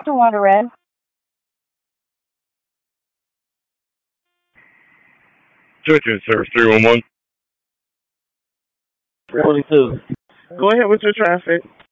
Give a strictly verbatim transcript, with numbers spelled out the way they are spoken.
to Water Red. Switching service three one one. twenty-two. Go ahead with your traffic.